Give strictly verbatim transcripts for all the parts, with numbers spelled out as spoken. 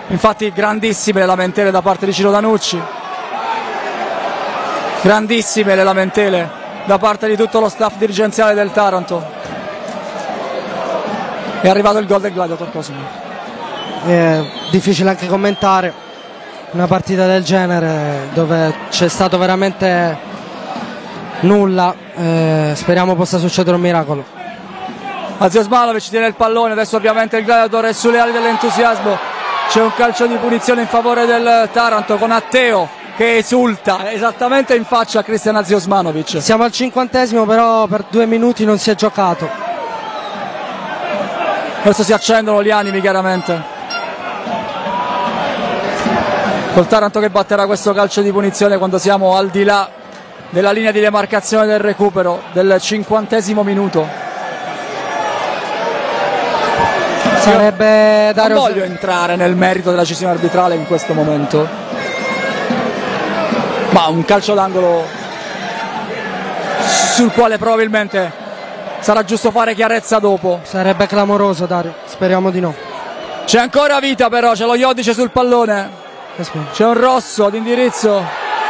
Infatti grandissime le lamentele da parte di Ciro Danucci, grandissime le lamentele da parte di tutto lo staff dirigenziale del Taranto. È arrivato il gol del Gladiator Cosimo. È difficile anche commentare una partita del genere dove c'è stato veramente nulla, eh, speriamo possa succedere un miracolo. Aziosmanovic tiene il pallone, adesso ovviamente il Gladiator è sulle ali dell'entusiasmo. C'è un calcio di punizione in favore del Taranto con Atteo che esulta esattamente in faccia a Cristian Aziosmanovic. Siamo al cinquantesimo, però per due minuti non si è giocato. Adesso si accendono gli animi chiaramente. Col Taranto che batterà questo calcio di punizione quando siamo al di là della linea di demarcazione del recupero del cinquantesimo minuto. Sarebbe Dario... Non voglio entrare nel merito della decisione arbitrale in questo momento, ma un calcio d'angolo sul quale probabilmente sarà giusto fare chiarezza dopo. Sarebbe clamoroso, Dario, speriamo di no. C'è ancora vita però, c'è lo Iodice sul pallone, c'è un rosso ad indirizzo.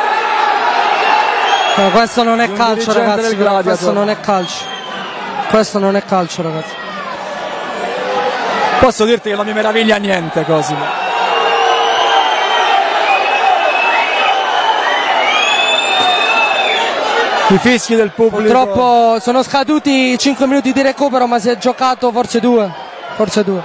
No, questo non è calcio, ragazzi, questo non è calcio, questo non è calcio, ragazzi. Posso dirti che non mi meraviglia niente, Cosimo. I fischi del pubblico. Purtroppo sono scaduti cinque minuti di recupero, ma si è giocato forse due. Forse due.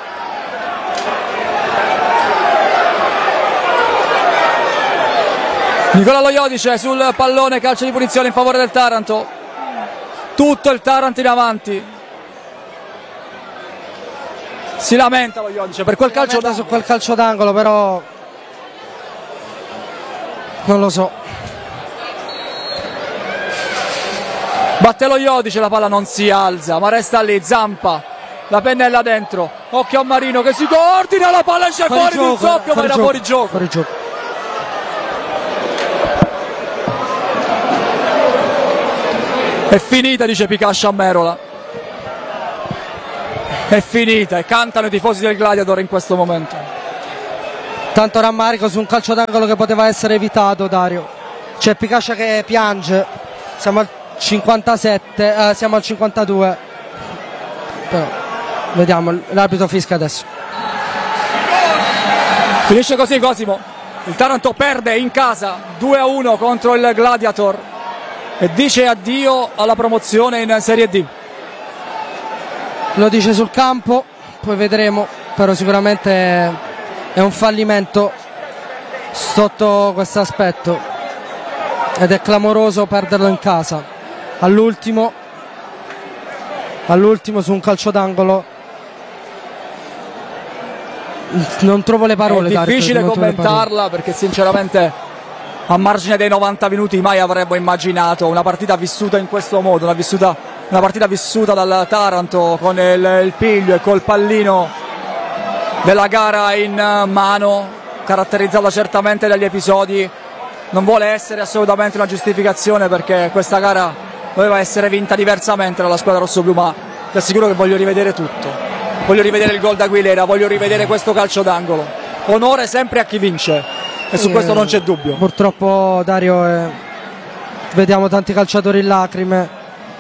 Nicola Lo Iodice sul pallone, calcio di punizione in favore del Taranto. Tutto il Taranto in avanti. Si lamenta Lo Iodice per quel si calcio d'angolo. Su quel calcio d'angolo, però non lo so. Batte Lo Iodice, la palla non si alza, ma resta lì. Zampa, la pennella dentro. Occhio a Marino che si coordina, la palla esce fuori, fuori di un soffio, ma era fuori gioco. Fuori gioco. È finita, dice Picascia a Merola. È finita e cantano i tifosi del Gladiator in questo momento. Tanto rammarico su un calcio d'angolo che poteva essere evitato, Dario. C'è Picascia che piange. Siamo al cinquantasette, eh, siamo al cinquantadue. Però, vediamo, l'arbitro fischia adesso. Finisce così Cosimo. Il Taranto perde in casa due a uno contro il Gladiator e dice addio alla promozione in Serie D. Lo dice sul campo, poi vedremo, però sicuramente è un fallimento sotto questo aspetto ed è clamoroso perderlo in casa all'ultimo all'ultimo su un calcio d'angolo. Non trovo le parole. È difficile Dario, commentarla perché sinceramente a margine dei novanta minuti mai avremmo immaginato una partita vissuta in questo modo, una vissuta Una partita vissuta dal Taranto con il, il piglio e col pallino della gara in mano, caratterizzata certamente dagli episodi. Non vuole essere assolutamente una giustificazione perché questa gara doveva essere vinta diversamente dalla squadra rossoblu, ma ti assicuro che voglio rivedere tutto. Voglio rivedere il gol d'Aguilera, voglio rivedere questo calcio d'angolo. Onore sempre a chi vince e su eh, questo non c'è dubbio. Purtroppo, Dario, eh, vediamo tanti calciatori in lacrime.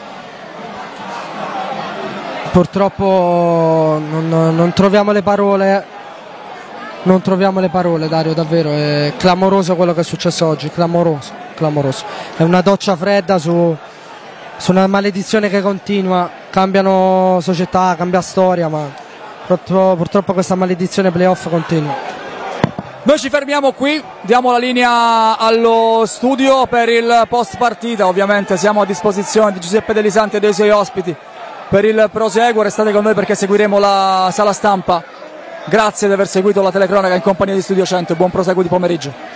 Purtroppo non, non troviamo le parole, non troviamo le parole, Dario, davvero è clamoroso quello che è successo oggi, clamoroso, clamoroso. È una doccia fredda su, su una maledizione che continua, cambiano società, cambia storia, ma purtroppo, purtroppo questa maledizione playoff continua. Noi ci fermiamo qui, diamo la linea allo studio per il post partita, ovviamente siamo a disposizione di Giuseppe Delisanti e dei suoi ospiti per il proseguo. Restate con noi perché seguiremo la sala stampa. Grazie di aver seguito la telecronaca in compagnia di Studio cento e buon proseguo di pomeriggio.